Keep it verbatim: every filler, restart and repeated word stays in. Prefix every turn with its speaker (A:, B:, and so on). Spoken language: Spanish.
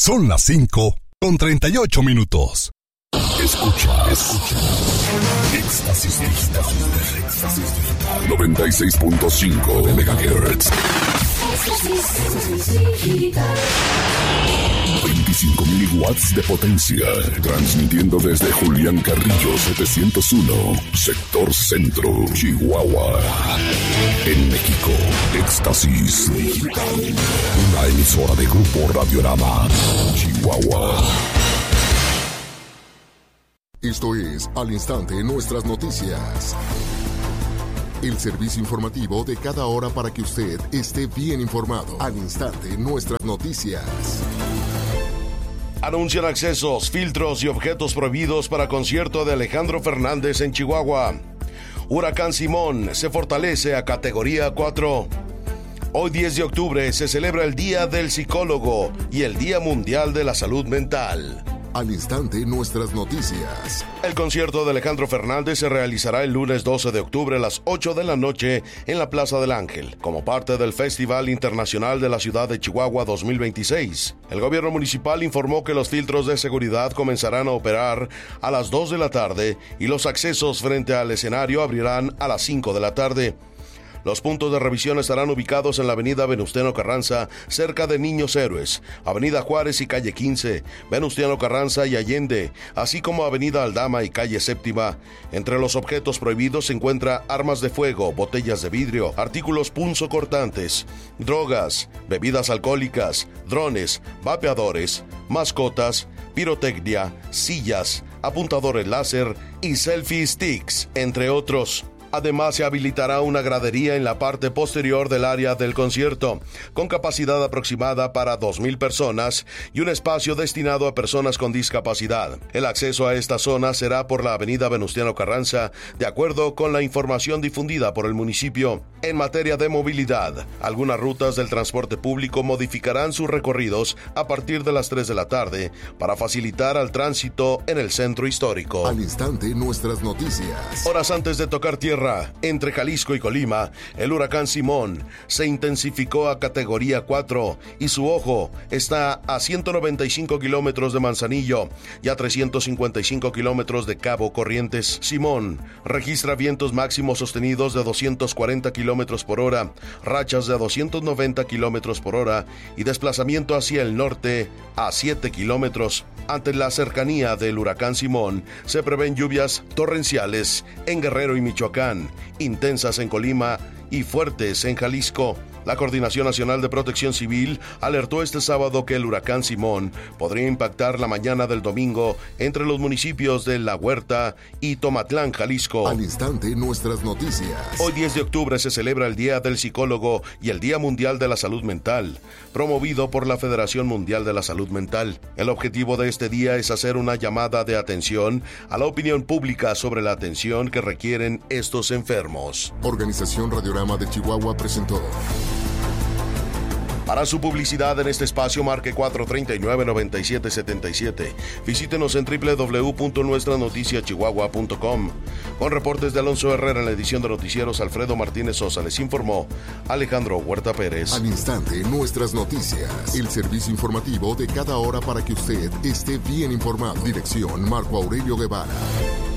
A: Son las cinco con treinta y ocho minutos. Escucha, escucha. Éxtasis Digital. Éxtasis Digital. noventa y seis punto cinco megahertz. veinticinco mil watts de potencia. Transmitiendo desde Julián Carrillo setecientos uno, sector centro, Chihuahua. En México, Éxtasis Digital. Una emisora de Grupo Radiorama, Chihuahua. Esto es Al Instante Nuestras Noticias. El servicio informativo de cada hora para que usted esté bien informado. Al Instante Nuestras Noticias.
B: Anuncian accesos, filtros y objetos prohibidos para concierto de Alejandro Fernández en Chihuahua. Huracán Simón se fortalece a categoría cuatro. Hoy diez de octubre se celebra el Día del Psicólogo y el Día Mundial de la Salud Mental.
A: Al Instante Nuestras Noticias.
B: El concierto de Alejandro Fernández se realizará el lunes doce de octubre a las ocho de la noche en la Plaza del Ángel, como parte del Festival Internacional de la Ciudad de Chihuahua dos mil veintiséis. El gobierno municipal informó que los filtros de seguridad comenzarán a operar a las dos de la tarde y los accesos frente al escenario abrirán a las cinco de la tarde. Los puntos de revisión estarán ubicados en la avenida Venustiano Carranza, cerca de Niños Héroes, avenida Juárez y calle quince, Venustiano Carranza y Allende, así como avenida Aldama y calle Séptima. Entre los objetos prohibidos se encuentra armas de fuego, botellas de vidrio, artículos punzocortantes, drogas, bebidas alcohólicas, drones, vapeadores, mascotas, pirotecnia, sillas, apuntadores láser y selfie sticks, entre otros. Además, se habilitará una gradería en la parte posterior del área del concierto, con capacidad aproximada para dos mil personas y un espacio destinado a personas con discapacidad. El acceso a esta zona será por la avenida Venustiano Carranza, de acuerdo con la información difundida por el municipio. En materia de movilidad, algunas rutas del transporte público modificarán sus recorridos a partir de las tres de la tarde para facilitar al tránsito en el centro histórico.
A: Al instante, nuestras noticias.
B: Horas antes de tocar tierra entre Jalisco y Colima, el huracán Simón se intensificó a categoría cuatro y su ojo está a ciento noventa y cinco kilómetros de Manzanillo y a trescientos cincuenta y cinco kilómetros de Cabo Corrientes. Simón registra vientos máximos sostenidos de doscientos cuarenta kilómetros por hora, rachas de doscientos noventa kilómetros por hora y desplazamiento hacia el norte a siete kilómetros. Ante la cercanía del huracán Simón, se prevén lluvias torrenciales en Guerrero y Michoacán, intensas en Colima y fuertes en Jalisco. La Coordinación Nacional de Protección Civil alertó este sábado que el huracán Simón podría impactar la mañana del domingo entre los municipios de La Huerta y Tomatlán, Jalisco.
A: Al instante, nuestras noticias.
B: Hoy diez de octubre se celebra el Día del Psicólogo y el Día Mundial de la Salud Mental, promovido por la Federación Mundial de la Salud Mental. El objetivo de este día es hacer una llamada de atención a la opinión pública sobre la atención que requieren estos enfermos.
A: Organización Radiorama de Chihuahua presentó.
B: Para su publicidad en este espacio, marque cuatro tres nueve, nueve siete siete siete. Visítenos en doble u doble u doble u punto nuestra noticia chihuahua punto com. Con reportes de Alonso Herrera en la edición de noticieros, Alfredo Martínez Sosa les informó Alejandro Huerta Pérez.
A: Al instante, nuestras noticias. El servicio informativo de cada hora para que usted esté bien informado. Dirección Marco Aurelio Guevara.